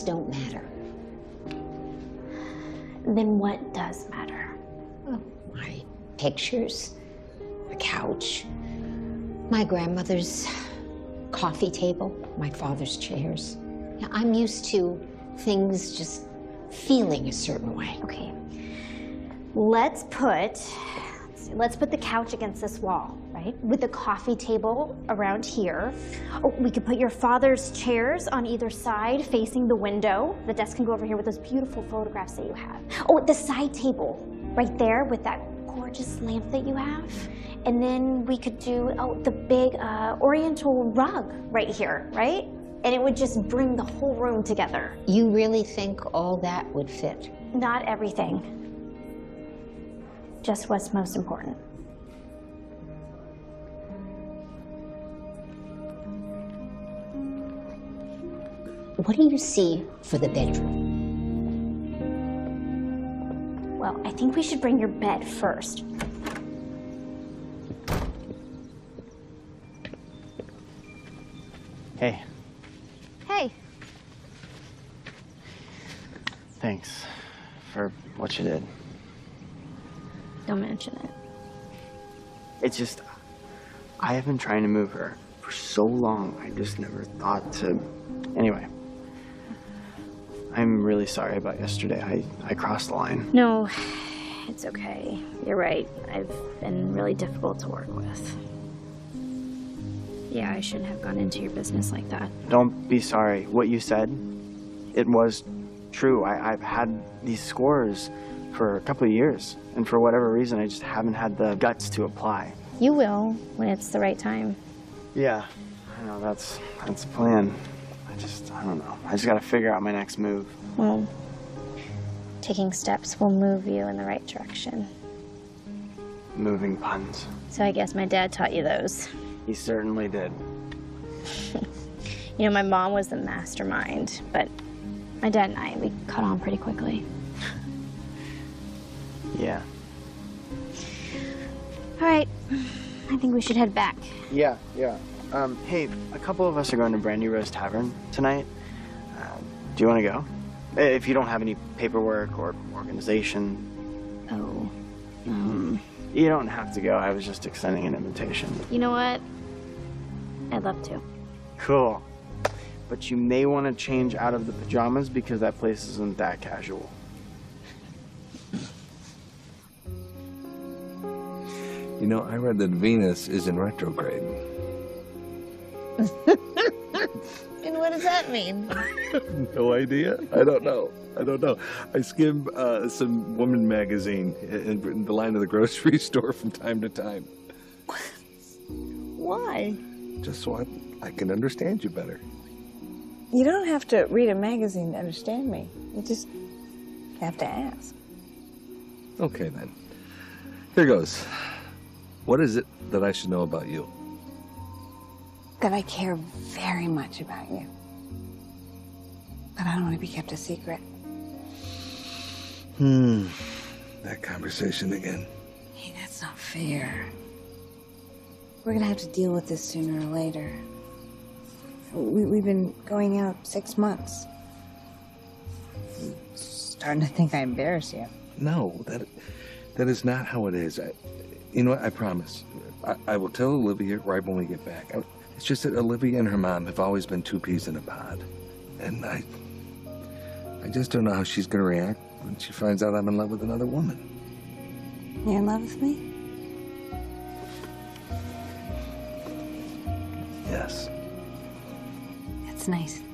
don't matter. Then what does matter? Oh, my pictures, the couch, my grandmother's coffee table, my father's chairs. Yeah, I'm used to things just feeling a certain way. Okay. Let's put the couch against this wall, right? With the coffee table around here. Oh, we could put your father's chairs on either side facing the window. The desk can go over here with those beautiful photographs that you have. Oh, the side table right there with that gorgeous lamp that you have. And then we could do, the big oriental rug right here, right? And it would just bring the whole room together. You really think all that would fit? Not everything. Just what's most important. What do you see for the bedroom? Well, I think we should bring your bed first. Hey. Hey. Thanks for what you did. Don't mention it. It's just, I have been trying to move her for so long. I just never thought to. Anyway, I'm really sorry about yesterday. I crossed the line. No, it's okay. You're right. I've been really difficult to work with. Yeah, I shouldn't have gone into your business like that. Don't be sorry. What you said, it was true. I've had these scores for a couple of years, and for whatever reason, I just haven't had the guts to apply. You will when it's the right time. Yeah, I know, that's the plan. I don't know. I just gotta figure out my next move. Well, taking steps will move you in the right direction. Moving puns. So I guess my dad taught you those. He certainly did. You know, my mom was the mastermind, but my dad and I, we caught on pretty quickly. Yeah. All right, I think we should head back. Yeah. Hey, a couple of us are going to Brandy Rose Tavern tonight. Do you want to go? If you don't have any paperwork or organization. Oh. You don't have to go. I was just extending an invitation. You know what? I'd love to. Cool. But you may want to change out of the pajamas because that place isn't that casual. You know, I read that Venus is in retrograde. And what does that mean? No idea. I don't know. I skim some woman magazine in the line of the grocery store from time to time. Why? Just so I can understand you better. You don't have to read a magazine to understand me. You just have to ask. Okay, then. Here goes. What is it that I should know about you? That I care very much about you. But I don't want to be kept a secret. That conversation again. Hey, that's not fair. We're gonna have to deal with this sooner or later. We've been going out 6 months. I'm starting to think I embarrass you. No, that is not how it is. You know what? I promise. I will tell Olivia right when we get back. It's just that Olivia and her mom have always been two peas in a pod. And I just don't know how she's going to react when she finds out I'm in love with another woman. You're in love with me? Yes. That's nice.